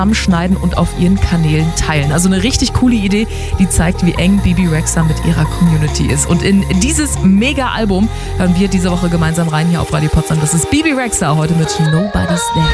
zusammenschneiden und auf ihren Kanälen teilen. Also eine richtig coole Idee, die zeigt, wie eng Bebe Rexha mit ihrer Community ist. Und in dieses Mega-Album hören wir diese Woche gemeinsam rein hier auf Radio Potsdam. Das ist Bebe Rexha heute mit Nobody's There.